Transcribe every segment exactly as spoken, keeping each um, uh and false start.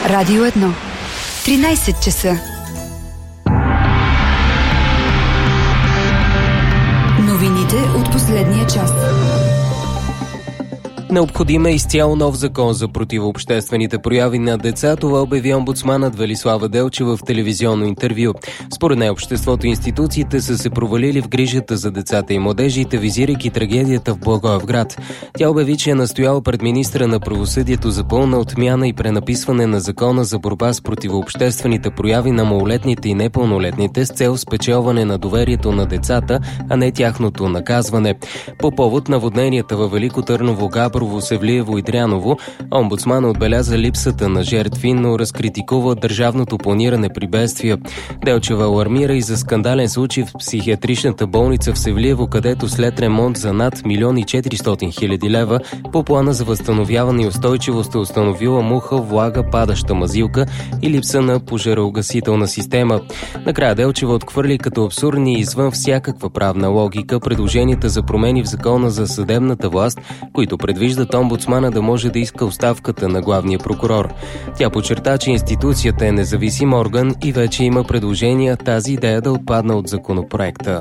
Радио едно. тринайсет часа. Новините от последния час. Необходим е изцяло нов закон за противообществените прояви на деца. Това обяви омбудсманът Велислава Делчева в телевизионно интервю. Според нея обществото и институциите са се провалили в грижата за децата и младежите, визирайки трагедията в Благоевград. Тя обяви, че е настояла пред министра на правосъдието за пълна отмяна и пренаписване на закона за борба с противообществените прояви на малолетните и непълнолетните с цел спечелване на доверието на децата, а не тяхното наказване. По повод наводненията във Велико Търново, Габрово, Севлиево и Дряново, омбудсман отбеляза липсата на жертви, но разкритикува държавното планиране при бедствия. Делчева алармира и за скандален случай в психиатричната болница в Севлиево, където след ремонт за над милион и четиристотин хиляди лева по плана за възстановяване и устойчивост е установила муха, влага, падаща мазилка и липса на пожароугасителна система. Накрая Делчева отхвърли като абсурдни и извън всякаква правна логика предложенията за промени в закона за съдебната власт, които предвиждат омбудсмана да може да иска оставката на главния прокурор. Тя подчерта, че институцията е независим орган и вече има предложения тази идея да отпадна от законопроекта.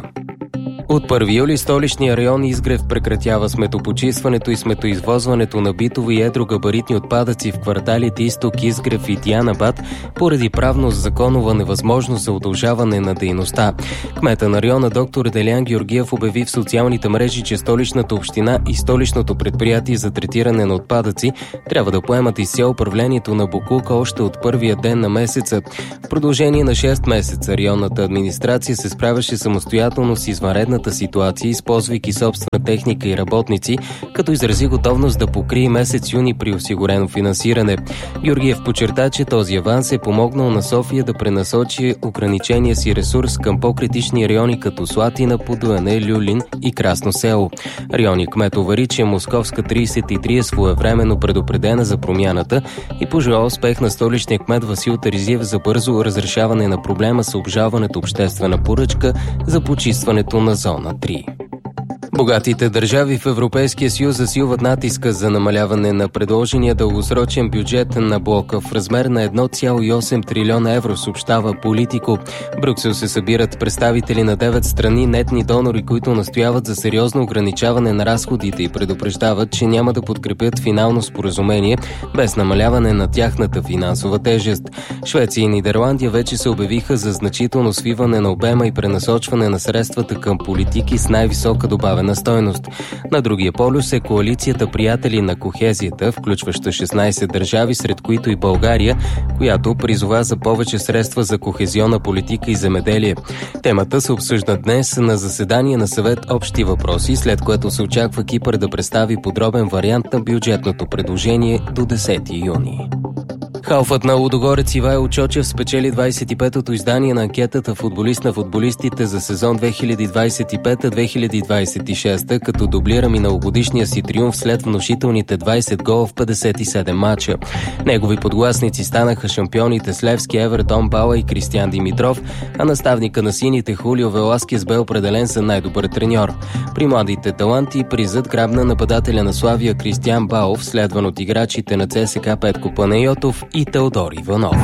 От първи юли столичния район Изгрев прекратява сметопочистването и сметоизвозването на битови и едрогабаритни отпадъци в кварталите Изток, Изгрев и Дианабад поради правно-законова невъзможност за удължаване на дейността. Кмета на района доктор Делян Георгиев обяви в социалните мрежи, че столичната община и столичното предприятие за третиране на отпадъци трябва да поемат изцяло управлението на боклука още от първия ден на месеца. В продължение на шест месеца районната администрация се справяше самостоятелно с извънредната ситуация, използвайки собствена техника и работници, като изрази готовност да покрие месец юни при осигурено финансиране. Георгиев подчерта, че този аванс е помогнал на София да пренасочи ограничения си ресурс към по-критични райони като Слатина, Подуяне, Люлин и Красно село. Районният кмет увери, че Московска трийсет и три е своевременно предупредена за промяната и пожела успех на столичния кмет Васил Терезиев за бързо разрешаване на проблема с обжалването обществена поръчка за почистването на зона три. Богатите държави в Европейския съюз засилват натиска за намаляване на предложения дългосрочен бюджет на блока в размер на едно цяло и осем трилиона евро, съобщава Политико. В Брюксел се събират представители на девет страни нетни донори, които настояват за сериозно ограничаване на разходите и предупреждават, че няма да подкрепят финално споразумение без намаляване на тяхната финансова тежест. Швеция и Нидерландия вече се обявиха за значително свиване на обема и пренасочване на средствата към политики с най-висока добавена на стойност. На другия полюс е коалицията Приятели на кохезията, включваща шестнайсет държави, сред които и България, която призова за повече средства за кохезионна политика и земеделие. Темата се обсъжда днес на заседание на съвет Общи въпроси, след което се очаква Кипър да представи подробен вариант на бюджетното предложение до десети юни. Халфът на Лудогорец Ивайло Чочев спечели двайсет и петото издание на анкетата Футболист на футболистите за сезон две хиляди двайсет и пета - две хиляди двайсет и шеста, като дублира миналогодишния си триумф след внушителните двайсет гола в петдесет и седем мача. Негови подгласници станаха шампионите с Левски, Евертон, Бала и Кристиан Димитров, а наставника на сините Хулио Веласкес бе определен за най-добър треньор. При младите таланти призът грабна нападателя на Славия Кристиан Баов, следван от играчите на ЦСКА Петко Панайотов и Теодор Иванов.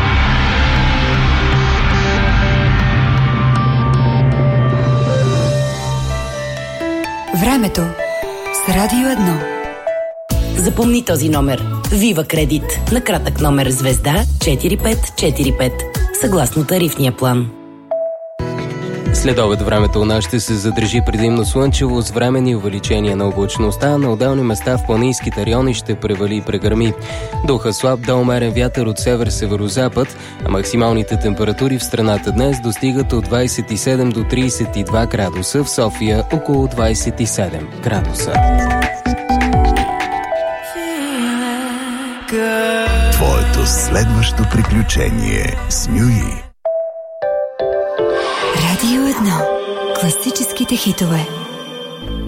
Времето с Радио едно. Запомни този номер. Вива Кредит. На кратък номер звезда четири пет четири пет. Съгласно тарифния план. След обед времето у нас ще се задържи предимно слънчево с временни увеличения на облачността, на отделни места в планинските райони ще превали и прегърми. Духа слаб до умерен вятър от север-северозапад, а максималните температури в страната днес достигат от двайсет и седем до трийсет и два градуса, в София около двайсет и седем градуса. Твоето следващо приключение с Мюи. Радио едно. Класическите хитове.